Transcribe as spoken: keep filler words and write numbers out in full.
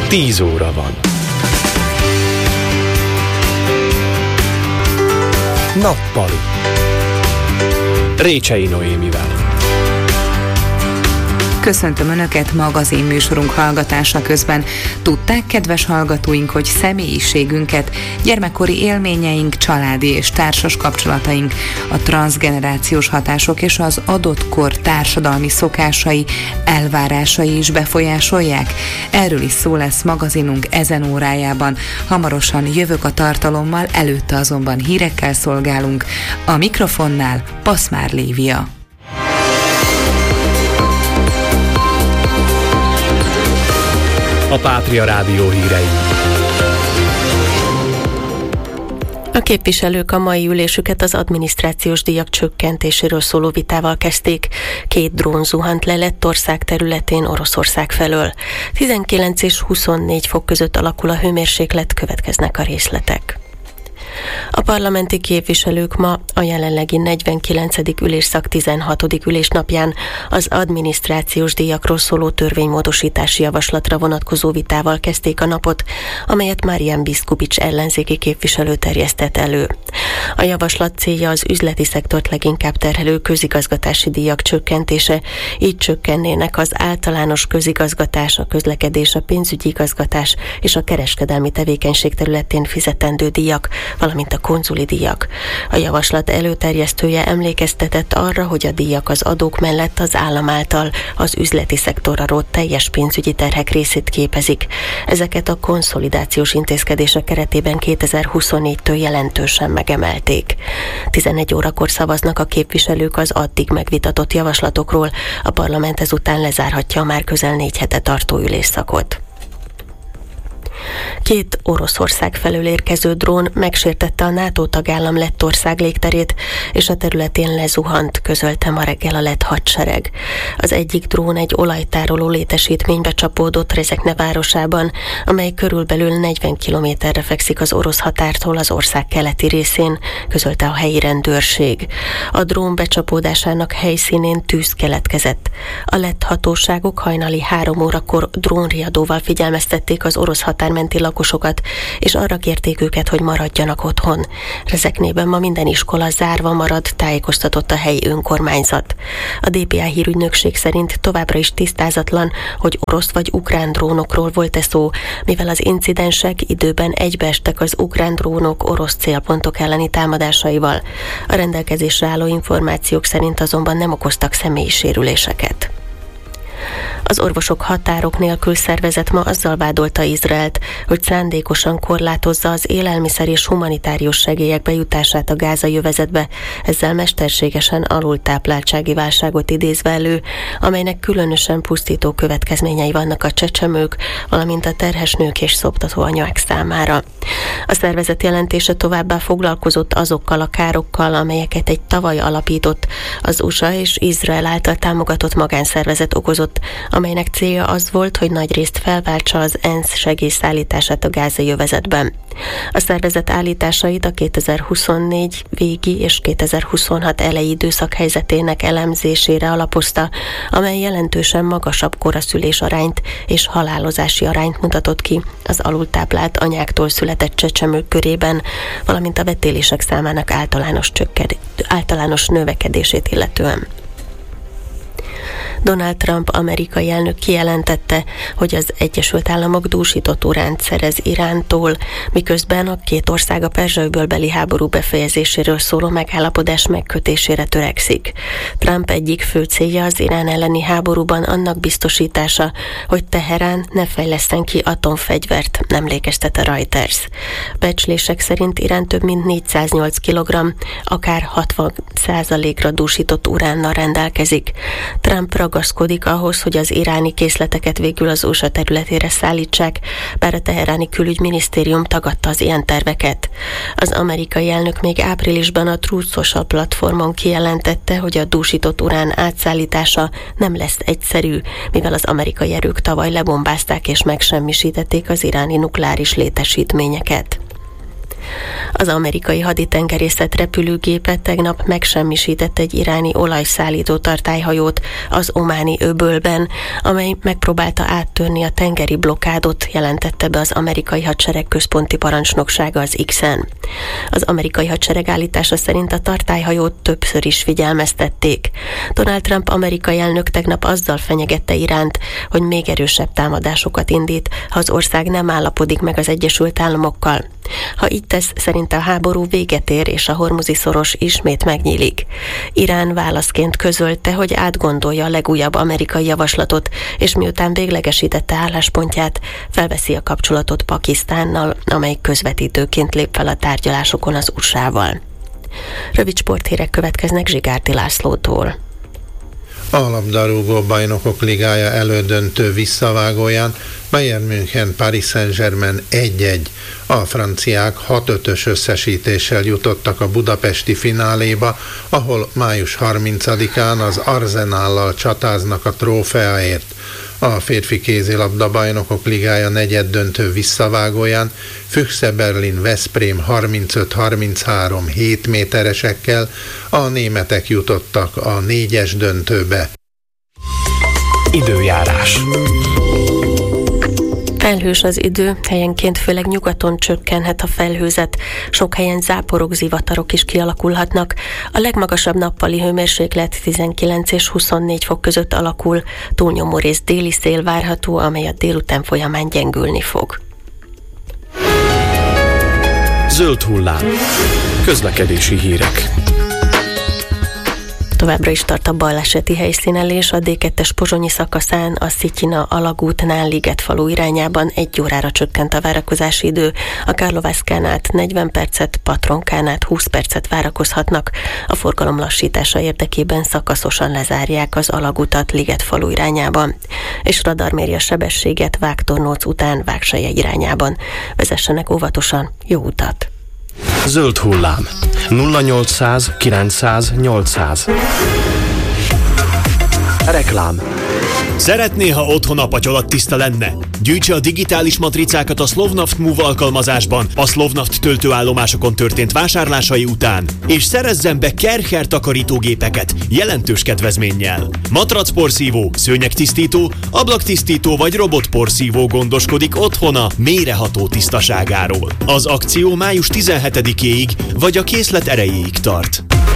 tíz óra van. Nappali. Récsei Noémivel. Köszöntöm Önöket magazin műsorunk hallgatása közben. Tudták, kedves hallgatóink, hogy személyiségünket, gyermekkori élményeink, családi és társas kapcsolataink, a transzgenerációs hatások és az adott kor társadalmi szokásai, elvárásai is befolyásolják? Erről is szó lesz magazinunk ezen órájában. Hamarosan jövök a tartalommal, előtte azonban hírekkel szolgálunk. A mikrofonnál Paszmár Lívia. A Pátria Rádió hírei. A képviselők a mai ülésüket az adminisztrációs díjak csökkentéséről szóló vitával kezdték. Két drón zuhant le Lettország területén Oroszország felől. tizenkilenc és huszonnégy fok között alakul a hőmérséklet, következnek a részletek. A parlamenti képviselők ma a jelenlegi negyvenkilencedik ülésszak tizenhatodik ülésnapján az adminisztrációs díjakról szóló törvénymódosítási javaslatra vonatkozó vitával kezdték a napot, amelyet Marian Biskupics ellenzéki képviselő terjesztett elő. A javaslat célja az üzleti szektort leginkább terhelő közigazgatási díjak csökkentése, így csökkennének az általános közigazgatás, a közlekedés, a pénzügyi igazgatás és a kereskedelmi tevékenység területén fizetendő díjak, valamint a konzuli díjak. A javaslat előterjesztője emlékeztetett arra, hogy a díjak az adók mellett az állam által az üzleti szektorra rótt teljes pénzügyi terhek részét képezik. Ezeket a konszolidációs intézkedések keretében kétezer-huszonnégytől jelentősen megemelték. tizenegy órakor szavaznak a képviselők az addig megvitatott javaslatokról, a parlament ezután lezárhatja a már közel négy hete tartó ülésszakot. Két Oroszország felől érkező drón megsértette a NATO tagállam Lettország légterét, és a területén lezuhant, közölte ma reggel a lett hadsereg. Az egyik drón egy olajtároló létesítménybe csapódott Rezekne városában, amely körülbelül negyven kilométerre fekszik az orosz határtól az ország keleti részén, közölte a helyi rendőrség. A drón becsapódásának helyszínén tűz keletkezett. A lett hatóságok hajnali három órakor drónriadóval figyelmeztették az orosz határmenti lakosokat, és arra kérték őket, hogy maradjanak otthon. Rezeknében ma minden iskola zárva marad, tájékoztatott a helyi önkormányzat. A dé pé á hírügynökség szerint továbbra is tisztázatlan, hogy orosz vagy ukrán drónokról volt-e szó, mivel az incidensek időben egybeestek az ukrán drónok orosz célpontok elleni támadásaival. A rendelkezésre álló információk szerint azonban nem okoztak személyi sérüléseket. Az Orvosok Határok Nélkül szervezet ma azzal vádolta Izraelt, hogy szándékosan korlátozza az élelmiszer és humanitárius segélyek bejutását a gázai övezetbe, ezzel mesterségesen alultápláltsági válságot idézve elő, amelynek különösen pusztító következményei vannak a csecsemők, valamint a terhes nők és szoptatóanyák számára. A szervezet jelentése továbbá foglalkozott azokkal a károkkal, amelyeket egy tavaly alapított, az u es á és Izrael által támogatott magánszervezet okozott, amelynek célja az volt, hogy nagyrészt felváltsa az ENSZ segélyszállítását a gázai övezetben. A szervezet állításait a kétezer-huszonnégy végi és kétezer-huszonhat elejé időszak helyzetének elemzésére alapozta, amely jelentősen magasabb koraszülés arányt és halálozási arányt mutatott ki az alultáplált anyáktól született csecsemők körében, valamint a vetélések számának általános, csökked, általános növekedését illetően. Donald Trump amerikai elnök kijelentette, hogy az Egyesült Államok dúsított uránt szerez Irántól, miközben a két ország a Perzsa-öbölbeli háború befejezéséről szóló megállapodás megkötésére törekszik. Trump egyik fő célja az Irán elleni háborúban annak biztosítása, hogy Teherán ne fejleszten ki atomfegyvert, emlékeztet a Reuters. Becslések szerint Irán több mint négyszáznyolc kilogramm, akár hatvan százalékra dúsított uránnal rendelkezik. Trump ragaszkodik ahhoz, hogy az iráni készleteket végül az u es á területére szállítsák, bár a teheráni külügyminisztérium tagadta az ilyen terveket. Az amerikai elnök még áprilisban a Truth Social platformon kijelentette, hogy a dúsított urán átszállítása nem lesz egyszerű, mivel az amerikai erők tavaly lebombázták és megsemmisítették az iráni nukleáris létesítményeket. Az amerikai haditengerészet repülőgépe tegnap megsemmisített egy iráni olajszállító tartályhajót az ománi öbölben, amely megpróbálta áttörni a tengeri blokkádot, jelentette be az amerikai hadsereg központi parancsnoksága az X-en. Az amerikai hadsereg állítása szerint a tartályhajót többször is figyelmeztették. Donald Trump amerikai elnök tegnap azzal fenyegette Iránt, hogy még erősebb támadásokat indít, ha az ország nem állapodik meg az Egyesült Államokkal. Ha így tesz, szerinte a háború véget ér, és a Hormuzi-szoros ismét megnyílik. Irán válaszként közölte, hogy átgondolja a legújabb amerikai javaslatot, és miután véglegesítette álláspontját, felveszi a kapcsolatot Pakisztánnal, amely közvetítőként lép fel a tárgyalásokon az u es á-val. Rövid sporthírek következnek Zsigárdi Lászlótól. A labdarúgó bajnokok ligája elődöntő visszavágóján Bayern München Paris Saint-Germain egy egy. A franciák hat ötös összesítéssel jutottak a budapesti fináléba, ahol május harmincadikán az Arsenállal csatáznak a trófeáért. A férfi kézilabda bajnokok ligája negyeddöntő visszavágóján Füchse Berlin Veszprém harmincöt harminchárom hét méteresekkel, a németek jutottak a négyes döntőbe. Időjárás. Felhős az idő, helyenként főleg nyugaton csökkenhet a felhőzet, sok helyen záporok, zivatarok is kialakulhatnak. A legmagasabb nappali hőmérséklet tizenkilenc és huszonnégy fok között alakul, túlnyomó rész déli szél várható, amely a délután folyamán gyengülni fog. Zöld hullám. Közlekedési hírek. Továbbra is tart a baleseti helyszínelés a dé kettes pozsonyi szakaszán, a Szityina alagútnál Ligetfalu irányában egy órára csökkent a várakozási idő, a Karlovászkán át negyven percet, Patronkán át húsz percet várakozhatnak. A forgalom lassítása érdekében szakaszosan lezárják az alagútat Ligetfalu irányában, és radar méri a sebességet Vágtornóc után Vágselye irányában. Vezessenek óvatosan, jó utat! Zöld hullám. nulla nyolcszáz kilencszáz nyolcszáz. Reklám. Szeretné, ha otthon apaty tiszta lenne? Gyűjtse a digitális matricákat a Slovnaft Move alkalmazásban a Slovnaft töltőállomásokon történt vásárlásai után, és szerezzen be Kercher takarítógépeket jelentős kedvezménnyel. Matracporszívó, szőnyegtisztító, ablaktisztító vagy robotporszívó gondoskodik otthona mélyreható tisztaságáról. Az akció május tizenhetedikéig vagy a készlet erejéig tart.